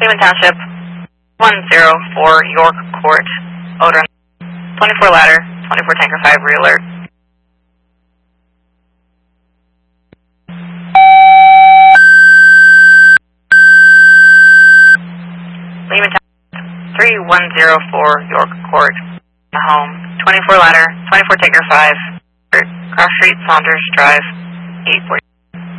Lehman Township, 104 York Court, Odron, 24 ladder, 24 tanker 5, re-alert. Lehman Township, 3104 York Court, home, 24 ladder, 24 tanker 5, Cross Street, Saunders Drive, 840.